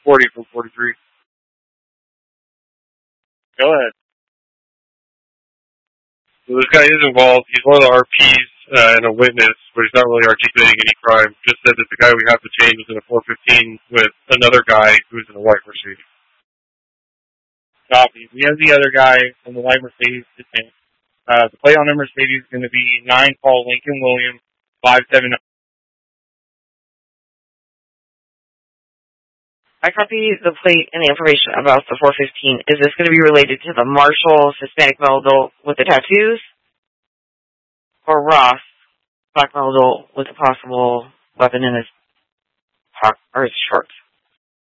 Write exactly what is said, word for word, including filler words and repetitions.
forty from forty-three. Go ahead. So this guy is involved. He's one of the R Ps uh, and a witness, but he's not really articulating any crime. Just said that the guy we have to change was in a four fifteen with another guy who's in a white Mercedes. Copy. We have the other guy in the white Mercedes to change. Uh, the plate on the Mercedes is going to be nine Paul Lincoln William five seven. I copy the plate and the information about the four fifteen. Is this going to be related to the Marshall Hispanic male adult with the tattoos? Or Ross, black male adult with a possible weapon in his pocket or his shorts?